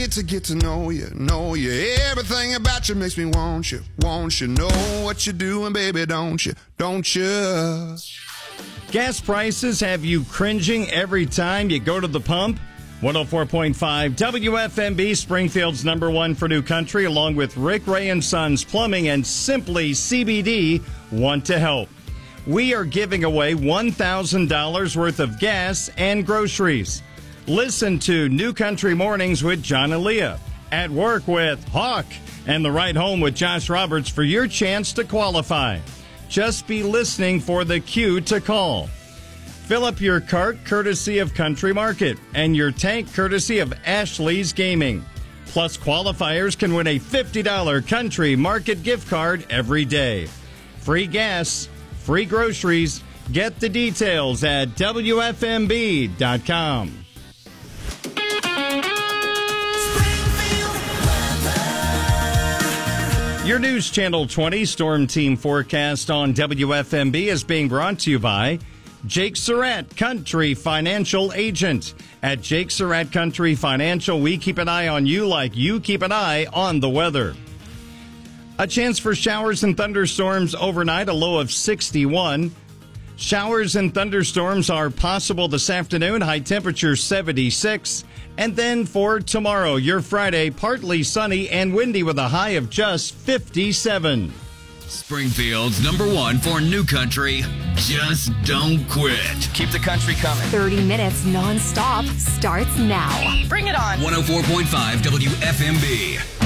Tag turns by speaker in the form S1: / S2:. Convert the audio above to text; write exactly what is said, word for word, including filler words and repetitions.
S1: get to get to know you, know you. Everything about you makes me want you, want you. Know what you're doing, baby, don't you, don't you?
S2: Gas prices have you cringing every time you go to the pump? one oh four point five W F M B, Springfield's number one for New Country, along with Rick Ray and Sons Plumbing and Simply C B D, want to help. We are giving away one thousand dollars worth of gas and groceries. Listen to New Country Mornings with John and Leah, At Work with Hawk, and The Ride Home with Josh Roberts for your chance to qualify. Just be listening for the cue to call. Fill up your cart courtesy of Country Market and your tank courtesy of Ashley's Gaming. Plus, qualifiers can win a fifty dollars Country Market gift card every day. Free gas, free groceries. Get the details at W F M B dot com. Your News Channel twenty Storm Team forecast on W F M B is being brought to you by Jake Surratt, Country Financial Agent. At Jake Surratt Country Financial, we keep an eye on you like you keep an eye on the weather. A chance for showers and thunderstorms overnight, a low of sixty-one. Showers and thunderstorms are possible this afternoon, high temperature seventy-six. And then for tomorrow, your Friday, partly sunny and windy with a high of just fifty-seven.
S3: Springfield's number one for New Country. Just don't quit.
S4: Keep the country coming.
S5: thirty minutes nonstop starts now.
S6: Bring it on.
S3: one oh four point five W F M B.